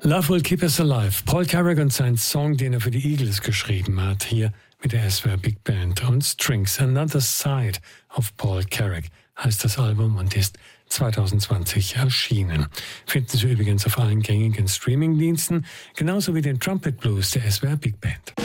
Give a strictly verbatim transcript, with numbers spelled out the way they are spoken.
Love Will Keep Us Alive. Paul Carrack und sein Song, den er für die Eagles geschrieben hat, hier mit der S W R Big Band und Strings. Another Side of Paul Carrack heißt das Album und ist zwanzig zwanzig erschienen. Finden Sie übrigens auf allen gängigen Streamingdiensten, genauso wie den Trumpet Blues der S W R Big Band.